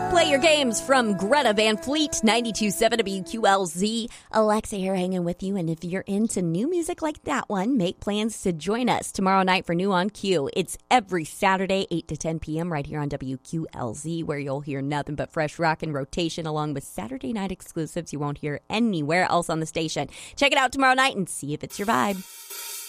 Play your games from Greta Van Fleet, 92.7 WQLZ. Alexa here hanging with you. And if you're into new music like that one, make plans to join us tomorrow night for New on Q. It's every Saturday, 8 to 10 p.m. right here on WQLZ, where you'll hear nothing but fresh rock and rotation along with Saturday night exclusives you won't hear anywhere else on the station. Check it out tomorrow night and see if it's your vibe.